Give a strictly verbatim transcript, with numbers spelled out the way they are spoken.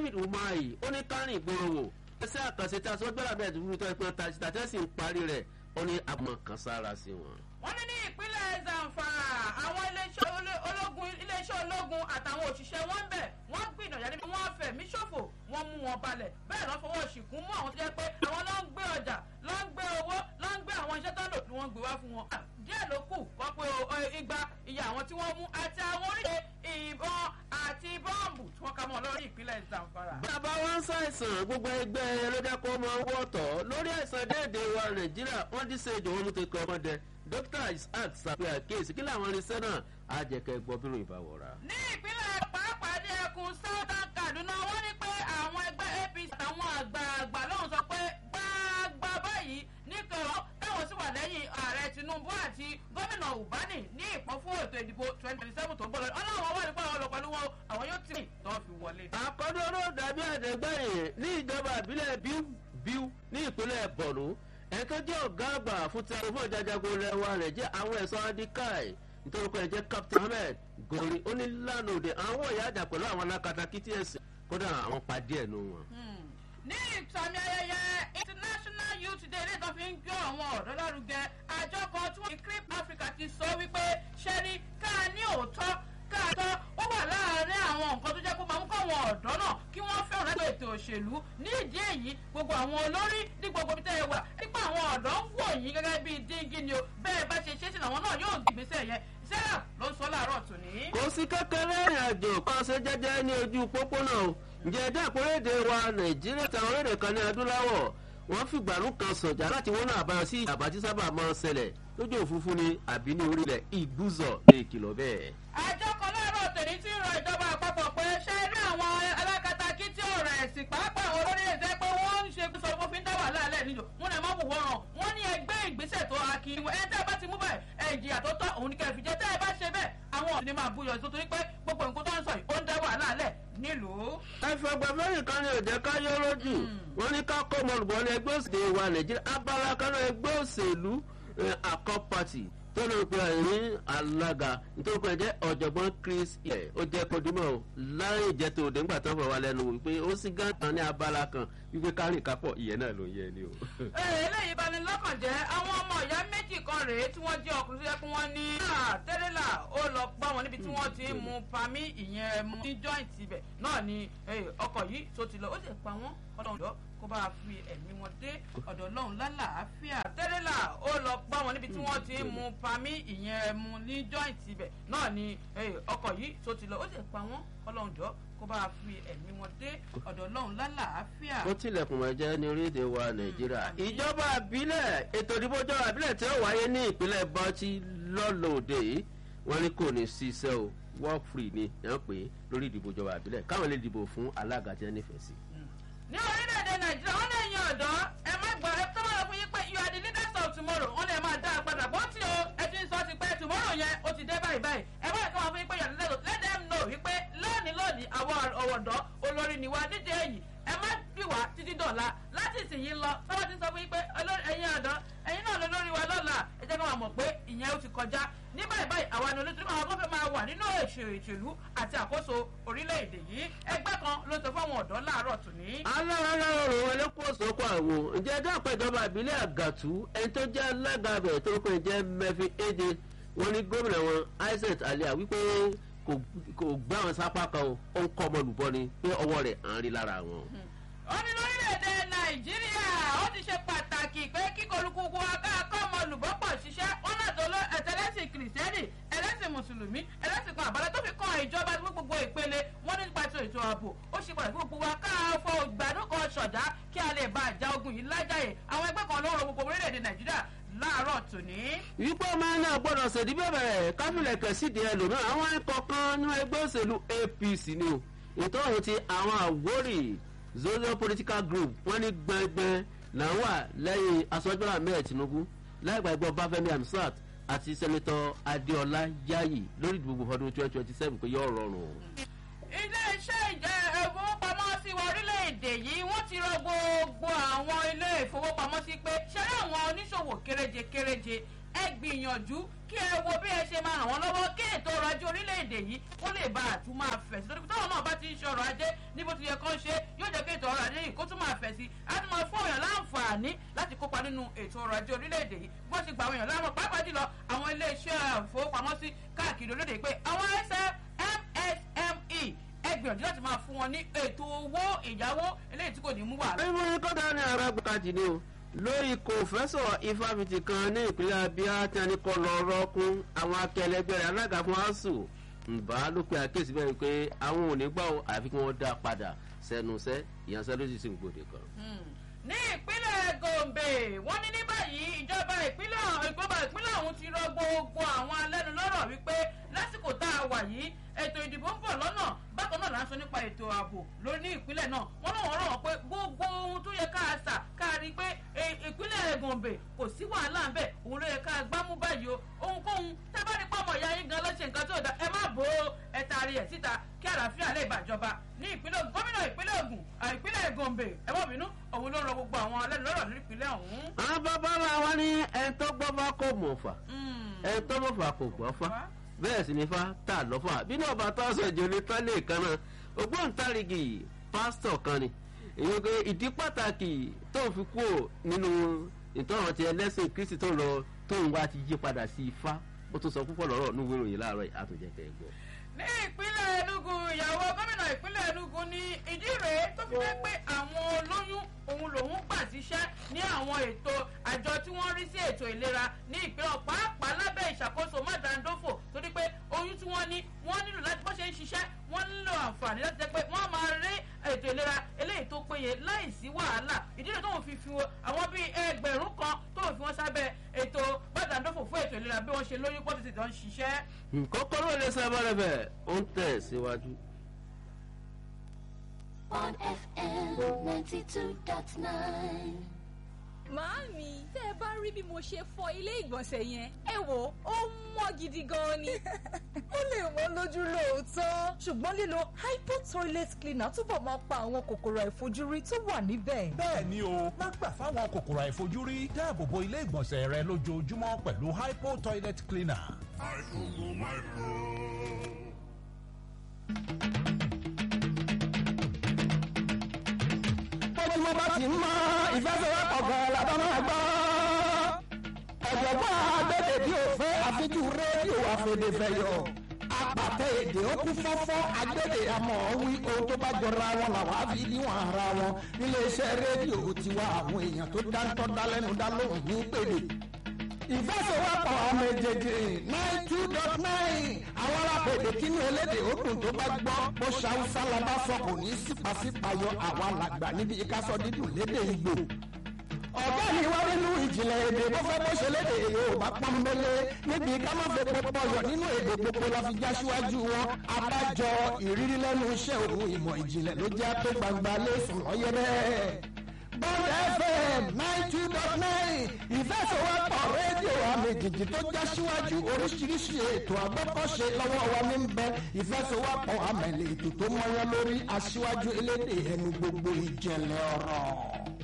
David Umahi ó ní kárìn ìgboro wò ẹsẹ̀ àkànṣe tí a sọ gbẹ́rẹ́ bẹ́ẹ̀ dúró tó ẹgbẹ́ tàṣítàṣẹ́ sì ń parí rẹ̀ ó ní àmọ́ kan sára sí wọn. wọ́n ní ní ìpínlẹ̀ Zamfara àwọn iléeṣẹ́ ológun iléeṣẹ́ ológun àtàwọn òṣìṣẹ́ wọn ń bẹ̀ wọ́n gbìyànjú níbi wọ́n fẹ̀mí ṣòfò wọ́n mú wọn balẹ̀ bẹ́ẹ̀ lọ́ fọwọ́ ṣìkún mú àwọn tó jẹ́ pé àwọn ló ń gbé ọjà ló ń gbé owó ló ń gbé àwọn iṣẹ́ tó ń lò tí wọ́n gbé wá fún wọn. díẹ̀ ló kù wọ́n pé igba iye àwọn tí wọ́n mú àti àwọn oríṣi ìbọn àti bọ́ǹbù tí wọ́n ká mọ́ lórí ìpínlẹ̀ Zamfara. bàbá wọn ṣàìsàn gbogbo ẹgbẹ́ ẹlẹ́dàkọ́ ọmọ wọ́tọ̀ lórí àìsàn déédé wa Nàìjíríà wọ́n dín sí èjò wọn mú kékeré ọmọdé dókítà Isaac sàpè àkéèsì kí làwọn irinṣẹ́ náà á jẹ́ kẹ́ gbọ́ bí ròyìn bá wọ̀ra. ní ìpínlẹ̀ pàápàá ní ẹkùn Southern Kaduna wọ́n ní pé àwọn ẹgbẹ́ A P C àtàwọn àgbààgbà lóhùn sọ pé gbàgbà báyìí nítorọ̀ táwọn sì wà lẹ́yìn ààrẹ Tinubu àti gómìnà Ubani ní ìpọ́n fún ètò ìdìbò twenty twenty seven tó ń bọ̀ lọ ọlọ́run wà nípa àwọn ọlọ́pàá lówó àwọn yóò tì tó fi wọlé. àkọ́dọ̀ ọ̀rọ̀ dàbí àdẹ́gbẹ̀yìn ní ìjọba ìbílẹ̀ bíu ní ìpínlẹ̀ Borno ẹ̀ka jẹ́ ọ̀gá àgbà fún ti àwọn fún ìjajagun lẹ́wà rẹ̀ jẹ́ àwọn ẹ̀sọ́ adikai nítorí pé ẹ jẹ́ Captain Ahmed Gori ó ní lánàá òde àwọn ìyá àjà pẹ̀lú àwọn alákatakítí ẹ̀sìn kódà àwọn padì ẹ̀nu wọn. ní ìtàmì ayẹyẹ International Youth Day ilé ìtàn fi ń gbé àwọn ọ̀dọ́ lárugẹ àjọ kan tí wọ́n ti Crip Africa ti sọ wípé ṣẹ́ni ká ní òótọ́ káàtọ́ ó wà láàárín àwọn nǹkan tó jẹ́ kó máa mú káwọn ọ̀dọ́ náà kí wọ́n fẹ́ràn láti ètò òṣèlú ní ìdí èyí gbogbo àwọn olórí ní gbogbo ibi tẹ́ ẹ wà nípa àwọn ọ̀dọ́ ń wò yín gẹ́gẹ́ bíi díngí ni o bẹ́ẹ̀ bá ṣe ṣe sí làwọn náà yóò gbèsè yẹn sarah ló ń sọ láàárọ̀ tòní. kò sí kékeré ìrìn àjò kan ṣe jẹ́jẹ́ ní ojú pópónà o ǹjẹ́ ẹ̀dá àpòrédè wa Nàìjíríà táwọn orílẹ̀ kan ní adúláwọ̀ wọ́n fìgbàlú kan sọ̀jà láti wọ́n náà àbáyọ sí àbájí sábà máa ń ṣẹlẹ̀ lójú òfurufú ni àbí ní orílẹ̀ ìgbúzọ̀ lè kìlọ̀ bẹ́ẹ̀. àjọ kan láàárọ̀ tèmi tí ń rọ ìjọba àpapọ̀ pé ṣe rí àwọn alákatakítí ọ̀rọ̀ ẹ̀sìn pàápàá àwọn olórílẹ̀-èdè pé wọ́n ń ṣe sọ fún fi ń dá wàhálà alẹ́ níjò wọ́n lè má wò wọ́n ràn wọ́n ní ẹgbẹ́ ìgbésẹ̀ tó akin ẹ tẹ́ ẹ bá ti mú báyìí ẹ ìjìyà tó tọ́ òun ní kẹfì jẹ́ tẹ́ ẹ bá ṣe bẹ́ẹ̀ àwọn ọ̀sìn ni máa búyọ̀ tó torí pé gbogbo nǹkan tó ń sọ yìí ó ń dá wàhálà alẹ́ nílùú. ẹfẹgbẹmẹrin kan ní òjẹ káyọ lójú wọn ní ká kọ́ ọmọlùbọ́ ní ẹgbẹ́ òṣèlú wa Nàìjíríà abala kan náà ẹgbẹ́ òṣèlú Accord Party tó ló ń pe àìní alága nítorí pé ẹjẹ ọ̀jọ̀gbọ́n Chris ilẹ̀ ó jẹ́ kodimọ̀ láyé ìjẹ́tò òde ńgbà tó ń bọ̀ wá lẹ́nu wípé ó sì gàtàn ní abala kan wípé kárìn kápọ̀ ìyẹn náà ló ń yẹ ni o. eléyìí bani lọ́kàn jẹ́ àwọn ọmọ ìyá méjì kan rèé tí wọ́n jẹ́ ọkùnrin tó yẹ kí wọ́n ní tẹ́lẹ̀là ó lọ bá wọn níbi tí wọ́n ti ń mu pami ìyẹn mu ní joint ibẹ̀ náà ni ọkọ̀ yìí tó ti lọ ó sì pa wọ́n ọlọ́run lọ kó bá fi ẹ̀mí wọn dé ọ̀dọ̀ ọlọ́run lálàáfíà tẹ́lẹ̀là ó lọ bá wọn níbi tí wọ́n ti ń mu pami ìyẹn mu ní joint ibẹ̀ náà ni ọkọ̀ yìí tó ti lọ ó sì pa wọ́n ọlọ́run jọ kó bá fi ẹ̀mí wọn dé ọ̀dọ̀ ọlọ́run lálàáfíà. ó tilẹ̀kùn mọ́ jẹ́ ní orílẹ̀-èdè wa Nàìjíríà ìjọba àbílẹ̀ ètò ìdìbò ìjọba àbílẹ̀ tí ó wáyé ní ìpínlẹ̀ Bauchi lọ́lọ́ọ̀dẹ yìí wọ́n ní kò ní ṣiṣẹ́ o work free ni ẹ̀ ń pè é lórí ìdìbò ìjọba àbílẹ̀ káwọn lè dìbò fún alága tí wọ́n nífẹ̀ẹ́ sí. ní orílẹ̀-èdè Nàìjíríà wọ́n lè yan ọ̀dọ́ ẹ má gbọ́ ẹ tó wọ́n fún yín pé you are the leaders of tomorrow wọ́n lè máa dá a padà bó tí o ẹ ti ń sọ ti pẹ́ tomorrow yẹn ó ti dé báyìí báyìí ẹ má kí wọ́n fún yín pé you are the leaders let them know wípé lónìí lónìí àwọn ọ̀wọ̀dọ́ olórí ni wá dídé èyí ẹ má bí wá títí dọ̀la láti ìsìnyí lọ tọ́wọ́ ti sọ fún yín pé ẹ̀yin ọ̀dọ́ ẹ̀yin náà ló lórí wa lọ́la ẹ jẹ́ ká wà mọ̀ pé ìyẹn ó ti kọjá ní báyìí báyìí àwa ni olóṣèlú àwọn akọ́fẹ́ máa wà nínú ìṣèlú àti àkóso orílẹ̀-èdè yìí ẹgbẹ́ kan ló sọ fáwọn ọ̀dọ́ láàárọ̀ tòní. alára ọ̀rọ̀ ẹlẹ́kùn òsòkò àwò ǹjẹ́ dápẹ́ ìjọba ìbílẹ̀ Àgàtú ẹni tó jẹ́ alága bẹ̀ tó kọ́ ẹ̀ jẹ́ Murphy Ede wọn ní gómìnà wọn Isaac Alia wípé kò gbá wọn sápá kan o ó ń kọ́ ọmọlùbọ́ ni pé ọwọ́ rẹ̀ à ń rí lára wọn. ó ní lórílẹ̀‐èdè Nàìjíríà ó ti ṣe pàtàkì pé kíkọlùkùkù akáàkọ́ ọmọlùbọ́ pọ̀ ṣiṣẹ́ wọn náà tó lọ ẹ̀tẹ́lẹ́sìn kìrìsìtẹ́nì ẹlẹ́sìn mùsùlùmí ẹlẹ́sìn kan àbálẹ́ tó fi kan ìjọba ní gbogbo ìpele wọn ní nípa ètò ètò ààbò ó ṣe pàtàkì gbogbo wa káàfọ̀ ìgbàdùn kan ṣọ̀dá kí a lè bá àjà ogun yìí lájàyè àwọn ẹgbẹ́ kan lọ́rọ̀ gbogbo orílẹ̀-èdè Nàìjíríà láàárọ̀ tòní. wípé ọmọ náà gbọ́dọ̀ ṣèdí bẹ̀rẹ̀ káfílẹ̀ kẹ̀sídìí ẹlòmíràn àwọn ikọ̀ kan nínú ẹgbẹ́ òṣèlú A P C ni o ètò ọ̀hún ti àwọn Àwórì Zozo Political Group wọ́n ní gbẹngbẹng làwọn wà lẹ́yìn aṣọ́jú Ahmed Tinubu láìpẹ́ ẹgbẹ́ Báfẹ́mi Hamsat àti sẹ́nitọ́ Adéọlá Yáyì lórí ìdìbò ọdún twenty twenty seven pé yóò rọrùn. ilé-iṣẹ́ ìfowópamọ́sí wa orílẹ̀-èdè yìí wọ́n ti rọ gbogbo àwọn ilé ìfowópamọ́sí pé ṣẹ́rẹ́ àwọn oníṣòwò kéréje kéréje ẹ gbìyànjú kí ẹ wo bí ẹ ṣe máa ràn wọ́n lọ́wọ́ kí ètò ọrọ̀ ajé orílẹ̀-èdè yìí kó lè bá àtún máa fẹ̀ sí. torí pé táwọn náà bá ti ń ṣe ọrọ̀ ajé ní bó ti yẹ kán ṣe yóò jẹ́ kí ètò ọrọ̀ ajé yìí kó tún máa fẹ̀ sí. á tún máa fún èèyàn láǹfààní láti kópa nínú ètò ọrọ̀ ajé orílẹ̀-èdè yìí bó ti gba àwọn èèyàn láwọn pàápàá jùlọ àwọn ilé-iṣẹ́ ìfowópamọ́sí káàkiri orílẹ̀-èdè pé àwọn M S M E ẹ gbìyànjú láti máa fún wọn ní ètò owó ìyáwó eléyìí tí kò ní mú wàhálà. ìmọ̀ kọ́dà ní ara gbàkàjì ni o lórí kòfẹ́sọ̀ ifáfitì kan ní ìpínlẹ̀ Abia tí a ní kọ́ lọ rọ́ọ̀kún àwọn akẹlẹgbẹ́ rẹ̀ alága fún asuu ǹbá ló pe àkéèsí bẹ́ẹ̀ pé àwọn ò ní gbà ó àfi kí wọ́n dá padà sẹ́nuṣẹ́ ìyanṣẹ́lódì sí gbòde kan. ní ìpínlẹ̀ Gombe wọ́n ní ní báyìí ìjọba ìpínlẹ̀ ìjọba ìpínlẹ̀ ọ̀hún ti rọ gbogbo àwọn alẹ́nulọ́rọ̀ wípé lásìkò tá a wà yìí ètò ìdìbò ń bọ̀ lọ́nà bákan náà là ń sọ nípa ètò ààbò lórí ní ìpínlẹ̀ náà wọ́n náà wọ́n rọ̀ wọ́n pé gbogbo ohun tó yẹ ká a sà ká a rí i pé ìpínlẹ̀ Gombe kò sí wàhálà ń bẹ̀ òun ló yẹ ká a gbámú báyìí o ohunkóhun tá a bá rí pọ́nmọ̀ ìyá yín gan lọ́sẹ̀ nǹkan tó dá ẹ má bò ó ẹ taari ẹ̀ síta kí àlàáfíà lè bàjọba ní ìpínlẹ̀ gómìnà ìpínlẹ̀ Ògùn ìpínlẹ̀ Gombe ẹ má bínú òun ló ń rọ gbogbo àwọn alẹ́nulọ́rọ̀ ní ìpínlẹ̀ ọ̀hún. àwọn bàbá wa ní ẹni tó gbọ́ bá kò mọ̀ fà ẹni tó mọ̀ fà kò gbọ́ fà bẹ́ẹ̀ sì ni fa tà lọ́fà bí náà bá tọ́sọ̀ ìjọ ní tọ́lẹ̀ kan náà ògbóǹtarìgì pásítọ̀ kan ni èyí pé ìdí pàtàkì tó ń fi kúrò nínú ìtọ́ràn ti ẹlẹ́sìn Kristi tó ń lọ tó ń wá ti yí padà sí Ifá ó tún sọ púpọ̀ lọ́rọ̀ ní ìwé ìròyìn láàárọ̀ àtúnjẹ̀kẹ́ gbọ́. ní ìpínlẹ̀ Enugu ìyàwó gómìnà ìpínlẹ̀ Enugu ní ìdí rèé tó fi jẹ́ pé àwọn olóyún òun lòun gbà síṣẹ́ ní àwọn ètò àjọ tí wọ́n rí sí ètò ìlera ní ìpínlẹ̀ pàápàá lábẹ́ ìṣàkóso Mádàndófò torí pé oyún tí wọ́n ní wọ́n nílò láti bó ṣe ń ṣiṣẹ́ wọ́n nílò àǹfààní láti jẹ́ pé wọ́n máa rí ètò ìlera eléyìí tó péye láìsí wàhálà ìdí rèé tóun fi fi àwọn bíi ẹgbẹ̀rún kan tóun fi wọ́n sábẹ́ ètò Mádàndófò fún ètò ìlera bí wọ́n ṣe lóyún pọ́ títí tó ń ṣiṣẹ́. kókóró ilé sábà rẹ̀ bẹ̀ ó ń tẹ̀ síwájú. on F M ninety-two point nine. Màámi, tẹ́ ẹ bá rí bí mo ṣe fọ ilé ìgbọ̀nsẹ̀ yẹn, ẹ wò ó mọ́ gidi gan ni. Ó lè wọ́n lójú lóòótọ́, ṣùgbọ́n lílo hypo toilet cleaner túbọ̀ máa pa àwọn kòkòrò àìfojúrí tó wà níbẹ̀. Bẹ́ẹ̀ ni o, má gbà fáwọn kòkòrò àìfojúrí dáàbò bo ilé ìgbọ̀nsẹ̀ rẹ lójoojúmọ́ pẹ̀lú hypo toilet cleaner. Hypo go hypo. mo bá ti mọ ìfẹsẹ̀wọ́pọ̀ gan la bá máa gbọ́. ọ̀jọ̀gbọ́n agbẹ́dẹ̀ bí òfin àfijú rédíò àfẹ̀dẹ̀fẹ̀yọ̀ apàtẹ èdè ó kú fọ́fọ́ agbẹ́dẹ̀ àmọ́ wí ohun tó bá jọra wọn làwọn àfi níwọ̀n ara wọn níléeṣẹ́ rédíò tiwa àwọn èèyàn tó dáńtọ́ dálẹ́nu dá lóhùn ní pèlè. ìfẹsẹ̀wọ́pọ̀ ọmọ èjèèjì nine two dot nine àwọn alápèdè kínú elédè òkun tó bá gbọ́ bó ṣàwùsá la bá sọ kò ní sípàsípàyọ àwa làgbà níbi ìkásọ dídùn lédè Ìgbò. ọ̀gá mi wá nínú ìjìnlẹ̀ èdè bó fẹ́ bó ṣe lédè Yorùbá pọ́nbélé níbi ká má fẹ́ pọpọ yọ nínú èdè gbogbo la fi já síwájú wọn abájọ ìrírí lẹ́nu iṣẹ́ òun ìmọ̀ ìjìnlẹ̀ ló jẹ́ tó gbangba lẹ́sùn lọ́yẹ́ bẹ́ẹ̀. Bond F M nine two dot nine ìfẹsọ̀wọ́pọ̀ rédíò àmì jìjì tó já síwájú oríṣiríṣi ètò àgbọ́kọ̀ṣe lọ́wọ́ wa ní bẹ ìfẹsọ̀wọ́pọ̀ àmẹ̀lẹ̀ ètò tó mọ́yán lórí aṣíwájú elédè ẹnu gbogbo ìjẹ̀lẹ̀ ọ̀rọ̀.